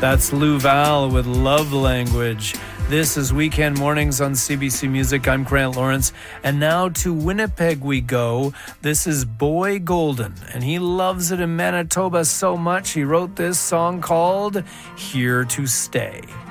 That's Lou Val with Love Language. This is Weekend Mornings on CBC Music. I'm Grant Lawrence. And now to Winnipeg we go. This is Boy Golden, and he loves it in Manitoba so much he wrote this song called Here to Stay.